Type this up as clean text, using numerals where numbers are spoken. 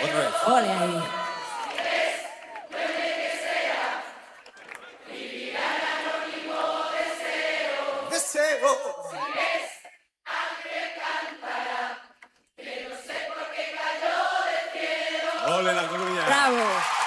Otra vez. Ole ahí. Deseo. Ole, La Coruña. Bravo.